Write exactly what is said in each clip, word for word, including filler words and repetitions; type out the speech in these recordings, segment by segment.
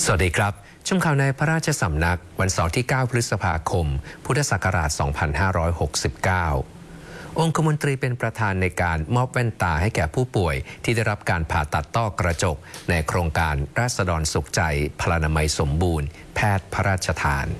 สวัสดีครับชมข่าวในพระราชสำนักวันเสาร์ที่เก้าพฤษภาคมพุทธศักราชสองพันห้าร้อยหกสิบเก้าองคมนตรีเป็นประธานในการมอบแว่นตาให้แก่ผู้ป่วยที่ได้รับการผ่าตัดต้อกระจกในโครงการราษฎรสุขใจพลานามัยสมบูรณ์แพทย์พระราชทาน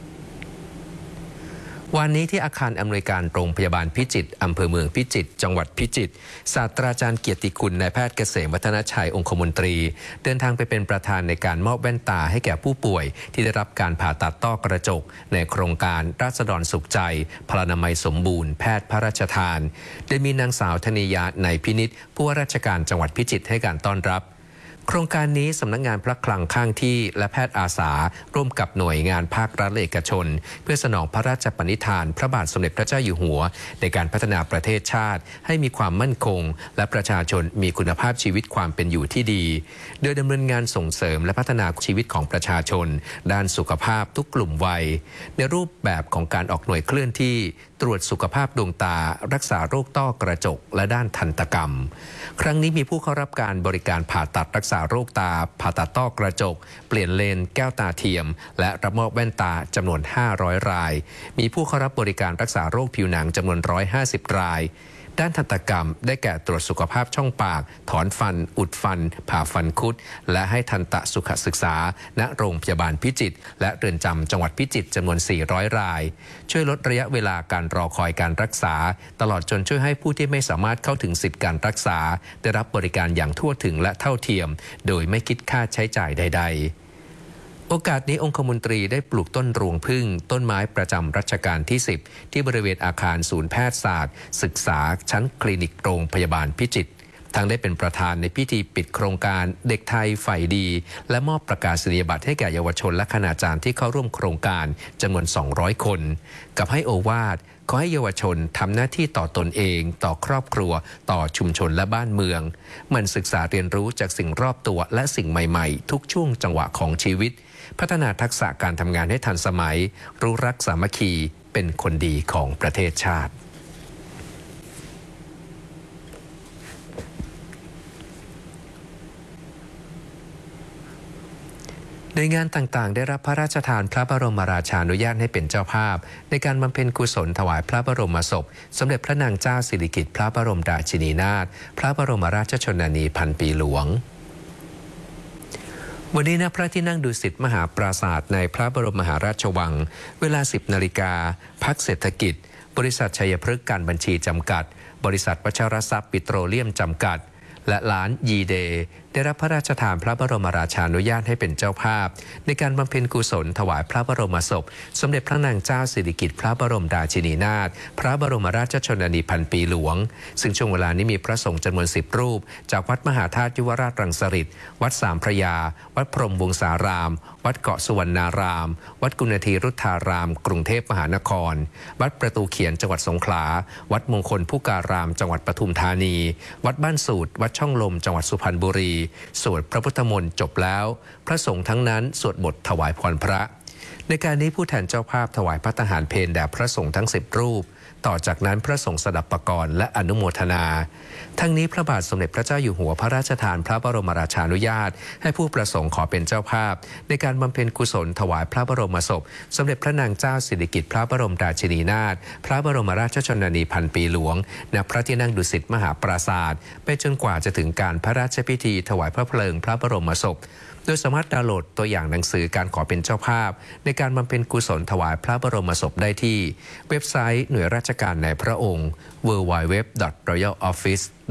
วันนี้ที่อาคารอำนวยการโรงพยาบาลพิจิตรอำเภอเมืองพิจิตรจังหวัดพิจิตรศาสตราจารย์เกียรติคุณนายแพทย์เกษมวัฒนชัยองคมนตรีเดินทางไปเป็นประธานในการมอบแว่นตาให้แก่ผู้ป่วยที่ได้รับการผ่าตัดต้อกระจกในโครงการราษฎรสุขใจพลานามัยสมบูรณ์แพทย์พระราชทานโดยมีนางสาวธนิยาในพินิจผู้ว่าราชการจังหวัดพิจิตรให้การต้อนรับโครงการนี้สำนักงานพระคลังข้างที่และแพทย์อาสาร่วมกับหน่วยงานภาครัฐและเอกชนเพื่อสนองพระราชปณิธานพระบาทสมเด็จพระเจ้าอยู่หัวในการพัฒนาประเทศชาติให้มีความมั่นคงและประชาชนมีคุณภาพชีวิตความเป็นอยู่ที่ดีโดยดำเนินงานส่งเสริมและพัฒนาชีวิตของประชาชนด้านสุขภาพทุกกลุ่มวัยในรูปแบบของการออกหน่วยเคลื่อนที่ตรวจสุขภาพดวงตารักษาโรคต้อกระจกและด้านทันตกรรมครั้งนี้มีผู้เข้ารับการบริการผ่าตัดรักษาโรคตาผ่าตัดต้อกระจกเปลี่ยนเลนแก้วตาเทียมและรับมอบแว่นตาจำนวนห้าร้อยรายมีผู้เข้ารับบริการรักษาโรคผิวหนังจำนวนหนึ่งร้อยห้าสิบรายด้านทันตกรรมได้แก่ตรวจสุขภาพช่องปากถอนฟันอุดฟันผ่าฟันคุดและให้ทันตสุขศึกษาณโรงพยาบาลพิจิตรและเรือนจำจังหวัดพิจิตรจำนวนสี่ร้อยรายช่วยลดระยะเวลาการรอคอยการรักษาตลอดจนช่วยให้ผู้ที่ไม่สามารถเข้าถึงสิทธิการรักษาได้รับบริการอย่างทั่วถึงและเท่าเทียมโดยไม่คิดค่าใช้จ่ายใดๆโอกาสนี้องคมนตรีได้ปลูกต้นรวงผึ้งต้นไม้ประจำรัชกาลที่สิบที่บริเวณอาคารศูนย์แพทยศาสตร์ศึกษาชั้นคลินิกโรงพยาบาลพิจิตรทั้งได้เป็นประธานในพิธีปิดโครงการเด็กไทยฝ่ายดีและมอบประกาศนียบัตรให้แก่เยาวชนและคณาจารย์ที่เข้าร่วมโครงการจำนวนสองร้อยคนกับให้โอวาทขอให้เยาวชนทำหน้าที่ต่อตนเองต่อครอบครัวต่อชุมชนและบ้านเมืองมันศึกษาเรียนรู้จากสิ่งรอบตัวและสิ่งใหม่ๆทุกช่วงจังหวะของชีวิตพัฒนาทักษะการทำงานให้ทันสมัยรู้รักสามัคคีเป็นคนดีของประเทศชาติโดยงานต่างๆได้รับพระราชทานพระบรมราชานุญาตให้เป็นเจ้าภาพในการบำเพ็ญกุศลถวายพระบรมศพสมเด็จพระนางเจ้าสิริกิติ์พระบรมราชินีนาถพระบรมราชชนนีพันปีหลวงวันนี้ณพระที่นั่งดุสิตมหาปราสาทในพระบรมมหาราชวังเวลาสิบนาฬิกาพรรคเศรษฐกิจบริษัทชัยพฤกษ์การบัญชีจำกัดบริษัทวัชรทรัพย์ปิโตรเลียมจำกัดและร้านยีเดย์ได้รับพระราชทานพระบรมราชานุญาตให้เป็นเจ้าภาพในการบำเพ็ญกุศลถวายพระบรมศพสมเด็จพระนางเจ้าสิริกิติ์พระบรมราชินีนาถพระบรมราชชนนีพันปีหลวงซึ่งช่วงเวลานี้มีพระสงฆ์จำนวนสิบรูปจากวัดมหาธาตุยุวราชรังสฤษฎ์วัดสามพระยาวัดพรหมวงศารามวัดเกาะสุวรรณารามวัดกุณฑีรุทธารามกรุงเทพมหานครวัดประตูเขียนจังหวัดสงขลาวัดมงคลพุการามจังหวัดปทุมธานีวัดบ้านสูตรวัดช่องลมจังหวัดสุพรรณบุรีสวดพระพุทธมนต์จบแล้วพระสงฆ์ทั้งนั้นสวดบทถวายพรพระในการนี้ผู้แทนเจ้าภาพถวายพระทหารเพลแด่พระสงฆ์ทั้งสิบรูปต่อจากนั้นพระสงฆ์สดับปกรณ์และอนุโมทนาทั้งนี้พระบาทสมเด็จพระเจ้าอยู่หัวพระราชทานพระบรมราชานุญาตให้ผู้ประสงค์ขอเป็นเจ้าภาพในการบำเพ็ญกุศลถวายพระบรมศพสมเด็จพระนางเจ้าสิริกิติ์พระบรมราชินีนาถพระบรมราชชนนีพันปีหลวงณพระที่นั่งดุสิตมหาปราสาทไปจนกว่าจะถึงการพระราชพิธีถวายพระเพลิงพระบรมศพโดยสามารถดาวน์โหลดตัวอย่างหนังสือการขอเป็นเจ้าภาพในการบำเพ็ญกุศลถวายพระบรมศพได้ที่เว็บไซต์หน่วยราชการในพระองค์ ดับเบิลยู ดับเบิลยู ดับเบิลยู ดอท รอยัล ออฟฟิศ